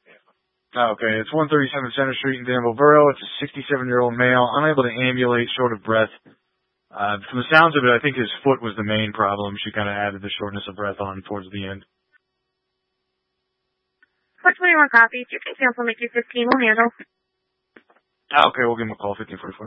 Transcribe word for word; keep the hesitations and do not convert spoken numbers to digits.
Okay, it's one thirty-seven Center Street in Danville-Borough. It's a sixty-seven-year-old male, unable to ambulate, short of breath. Uh, from the sounds of it, I think his foot was the main problem. She kind of added the shortness of breath on towards the end. four twenty-one copies. You can cancel make you fifteen. We'll handle. Okay, we'll give him a call, fifteen forty-four.